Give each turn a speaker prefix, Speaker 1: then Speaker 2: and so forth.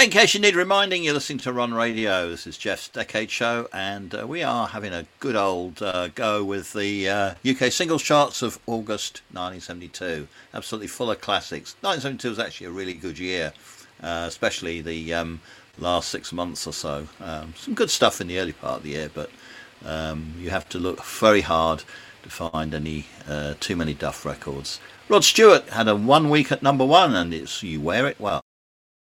Speaker 1: In case you need reminding, you're listening to Ron Radio. This is Jeff's Decade Show, and we are having a good old go with the UK singles charts of August 1972. Absolutely full of classics. 1972 was actually a really good year, especially the last 6 months or so. Some good stuff in the early part of the year, but you have to look very hard to find any too many Duff records. Rod Stewart had a 1 week at number one, and it's You Wear It Well.